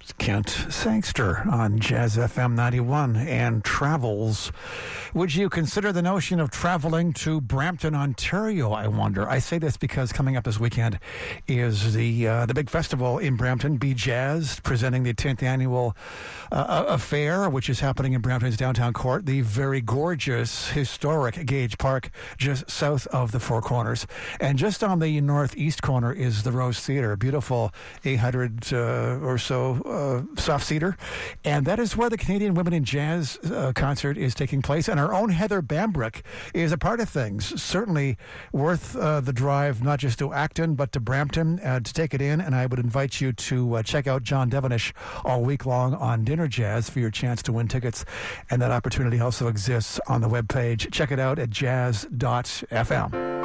Kent Sangster on Jazz FM 91 and travels. Would you consider the notion of traveling to Brampton, Ontario, I wonder? I say this because coming up this weekend is the big festival in Brampton, Be Jazz, presenting the 10th annual affair, which is happening in Brampton's downtown court, the very gorgeous, historic Gage Park, just south of the Four Corners. And just on the northeast corner is the Rose Theatre, a beautiful 800 or so soft seater, and that is where the Canadian Women in Jazz concert is taking place. And our own Heather Bambrick is a part of things. Certainly worth the drive, not just to Acton but to Brampton to take it in. And I would invite you to check out John Devonish all week long on Dinner Jazz for your chance to win tickets. And that opportunity also exists on the webpage. Check it out at jazz.fm.